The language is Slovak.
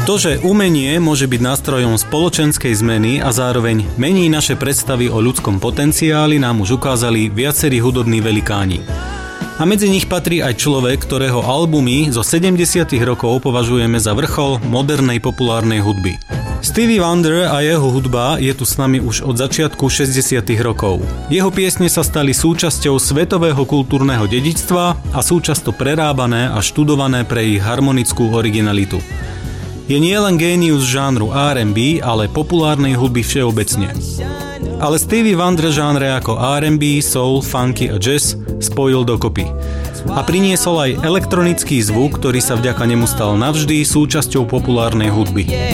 To, že umenie môže byť nástrojom spoločenskej zmeny a zároveň mení naše predstavy o ľudskom potenciáli, nám už ukázali viacerí hudobní velikáni. A medzi nich patrí aj človek, ktorého albumy zo 70. rokov považujeme za vrchol modernej populárnej hudby. Stevie Wonder a jeho hudba je tu s nami už od začiatku 60. rokov. Jeho piesne sa stali súčasťou svetového kultúrneho dedičstva a sú často prerábané a študované pre ich harmonickú originalitu. Je nielen génius žánru R&B, ale populárnej hudby všeobecne. Ale Stevie Wonder žánre ako R&B, soul, funky a jazz spojil dokopy. A priniesol aj elektronický zvuk, ktorý sa vďaka nemu stal navždy súčasťou populárnej hudby.